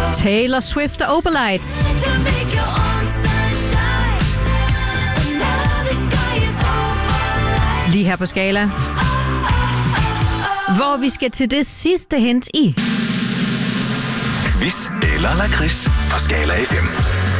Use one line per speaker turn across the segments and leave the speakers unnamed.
Taylor Swift og Opalite. Lige her på Skala. Hvor vi skal til det sidste hint i.
Quiz eller lakrids på Skala FM.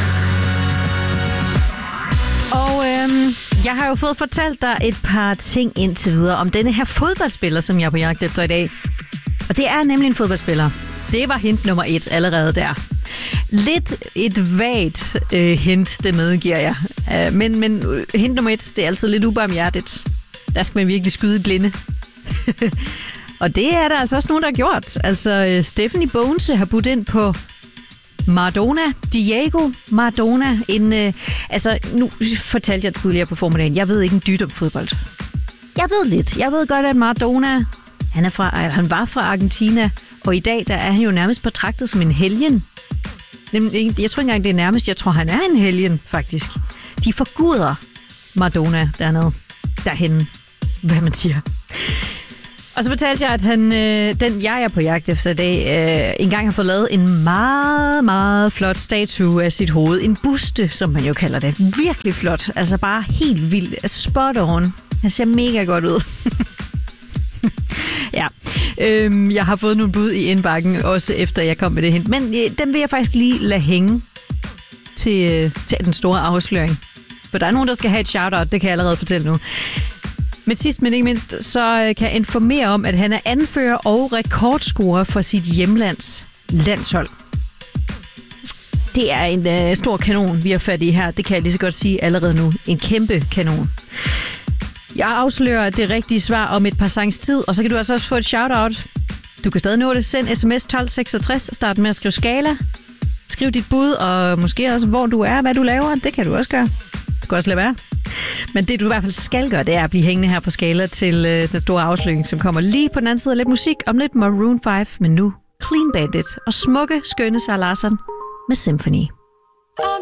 Og jeg har jo fået fortalt dig et par ting indtil videre om denne her fodboldspiller, som jeg er på jagt efter i dag. Og det er nemlig en fodboldspiller. Det var hint nummer 1 allerede der. Lidt et vagt hint, det medgiver jeg. Men hint nummer 1, det er altid lidt ubarmhjertigt. Der skal man virkelig skyde blinde. Og det er der altså også nogen, der har gjort. Altså, Stephanie Bones har budt ind på Maradona, Diego Maradona. Nu fortalte jeg tidligere på formiddagen, jeg ved ikke en dyt om fodbold. Jeg ved lidt. Jeg ved godt, at Maradona, han var fra Argentina, og i dag der er han jo nærmest betragtet som en helgen. Jeg tror ikke engang, det er nærmest. Jeg tror, han er en helgen, faktisk. De forguder Maradona dernede. Derhenne, hvad man siger. Og så fortalte jeg, at den jeg er på jagt efter i dag, engang har fået lavet en meget, meget flot statue af sit hoved. En buste, som man jo kalder det. Virkelig flot. Altså bare helt vildt. Spot on. Han ser mega godt ud. Ja. Jeg har fået nogle bud i indbakken, også efter jeg kom med det hint. Men den vil jeg faktisk lige lade hænge til den store afsløring. For der er nogen, der skal have et shout-out. Det kan jeg allerede fortælle nu. Men sidst, men ikke mindst, så kan jeg informere om, at han er anfører og rekordscorer for sit hjemlands landshold. Det er en stor kanon, vi har fat i her. Det kan jeg lige så godt sige allerede nu. En kæmpe kanon. Jeg afslører det rigtige svar om et par sangs tid, og så kan du altså også få et shout-out. Du kan stadig nå det. Send sms 1266 og start med at skrive Skala. Skriv dit bud, og måske også, hvor du er, hvad du laver. Det kan du også gøre. Du kan også lade være. Men det, du i hvert fald skal gøre, det er at blive hængende her på Skala til den store afsløring, som kommer lige på den anden side af lidt musik. Om lidt Maroon 5, men nu Clean Bandit og smukke, skønne Sarah Larsson med Symphony.